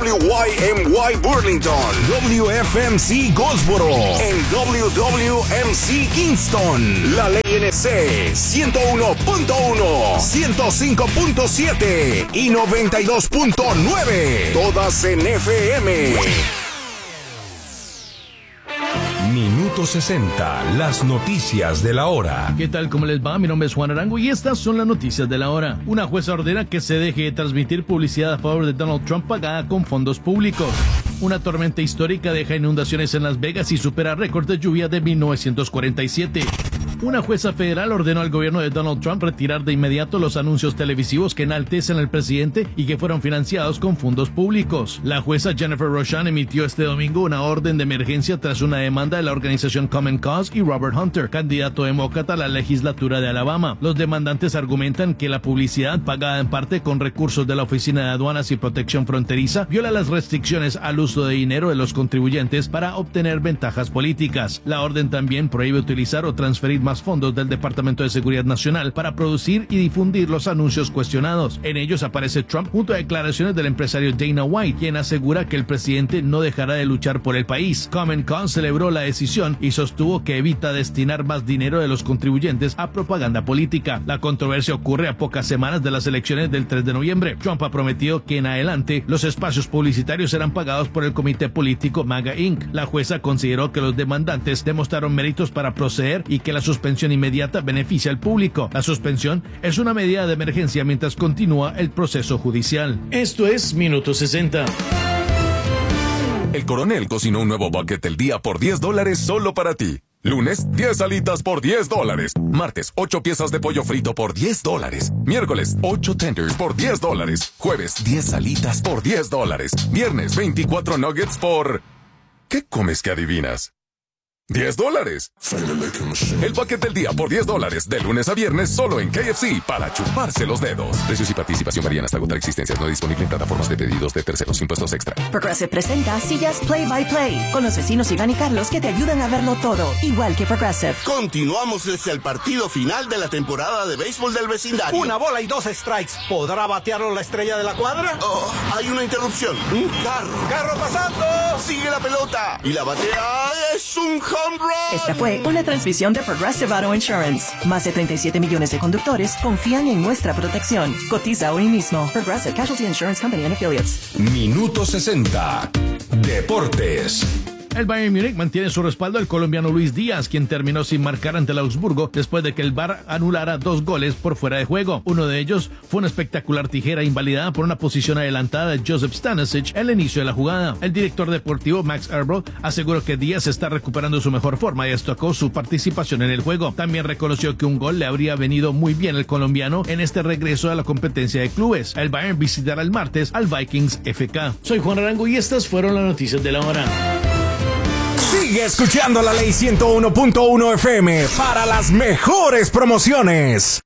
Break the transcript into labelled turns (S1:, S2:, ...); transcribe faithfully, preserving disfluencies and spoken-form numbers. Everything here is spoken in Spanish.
S1: W Y M Y Burlington, W F M C Goldsboro, en W W M C Kingston, la ley N C ciento uno punto uno, ciento cinco punto siete y noventa y dos punto nueve, todas en F M. Minuto sesenta, las noticias de la hora.
S2: ¿Qué tal? ¿Cómo les va? Mi nombre es Juan Arango y estas son las noticias de la hora. Una jueza ordena que se deje de transmitir publicidad a favor de Donald Trump pagada con fondos públicos. Una tormenta histórica deja inundaciones en Las Vegas y supera récord de lluvia de mil novecientos cuarenta y siete. Una jueza federal ordenó al gobierno de Donald Trump retirar de inmediato los anuncios televisivos que enaltecen al presidente y que fueron financiados con fondos públicos. La jueza Jennifer Rochon emitió este domingo una orden de emergencia tras una demanda de la organización Common Cause y Robert Hunter, candidato demócrata a la legislatura de Alabama. Los demandantes argumentan que la publicidad, pagada en parte con recursos de la Oficina de Aduanas y Protección Fronteriza, viola las restricciones al uso de dinero de los contribuyentes para obtener ventajas políticas. La orden también prohíbe utilizar o transferir más fondos del Departamento de Seguridad Nacional para producir y difundir los anuncios cuestionados. En ellos aparece Trump junto a declaraciones del empresario Dana White, quien asegura que el presidente no dejará de luchar por el país. Common Cause celebró la decisión y sostuvo que evita destinar más dinero de los contribuyentes a propaganda política. La controversia ocurre a pocas semanas de las elecciones del tres de noviembre. Trump ha prometido que en adelante los espacios publicitarios serán pagados por el comité político MAGA incorporated. La jueza consideró que los demandantes demostraron méritos para proceder y que la suspensión inmediata beneficia al público. La suspensión es una medida de emergencia mientras continúa el proceso judicial. Esto es Minuto sesenta.
S1: El Coronel cocinó un nuevo bucket del día por diez dólares solo para ti. Lunes, diez alitas por diez dólares. Martes, ocho piezas de pollo frito por diez dólares. Miércoles, ocho tenders por diez dólares. Jueves, diez alitas por diez dólares. Viernes, veinticuatro nuggets por... ¿Qué comes que adivinas? diez dólares. El bucket del día por diez dólares, de lunes a viernes, solo en K F C, para chuparse los dedos. Precios y participación varían hasta agotar existencias. No disponible en plataformas de pedidos de terceros, impuestos extra.
S3: Progressive presenta Sillas Play by Play, con los vecinos Iván y Carlos que te ayudan a verlo todo, igual que Progressive.
S4: Continuamos desde el partido final de la temporada de béisbol del vecindario.
S5: Una bola y dos strikes. ¿Podrá batearlo la estrella de la cuadra?
S4: Oh, hay una interrupción. Un carro.
S5: ¡Carro pasando!
S4: Sigue la pelota. Y la batea es un home run.
S3: Esta fue una transmisión de Progressive Auto Insurance. Más de treinta y siete millones de conductores confían en nuestra protección. Cotiza hoy mismo. Progressive Casualty Insurance Company and Affiliates.
S1: Minuto sesenta. Deportes.
S2: El Bayern Múnich mantiene su respaldo al colombiano Luis Díaz, quien terminó sin marcar ante el Augsburgo después de que el V A R anulara dos goles por fuera de juego. Uno de ellos fue una espectacular tijera invalidada por una posición adelantada de Joseph Stanisic al inicio de la jugada. El director deportivo Max Eberl aseguró que Díaz está recuperando su mejor forma y destacó su participación en el juego. También reconoció que un gol le habría venido muy bien al colombiano en este regreso a la competencia de clubes. El Bayern visitará el martes al Vikings F K. Soy Juan Arango y estas fueron las noticias de la hora.
S1: Sigue escuchando la ley ciento uno punto uno F M para las mejores promociones.